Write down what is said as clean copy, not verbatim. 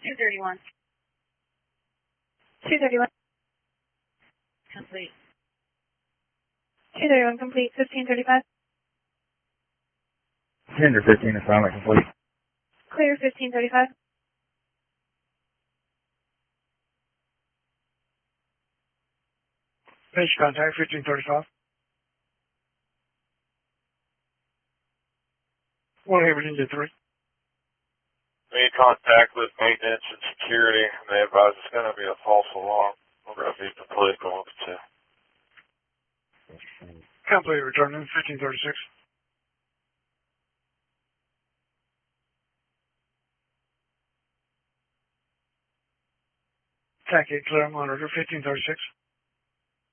231. 231. Complete. 231 complete. 1535. Tender 15 assignment complete. Clear 1535. Base contact 1535. 1 Virginia 3. Made contact with maintenance and security, and they advise it's going to be a false alarm. We're going to be complete going to 2. Complete returning 1536. TAC 8 clear, monitor 1536.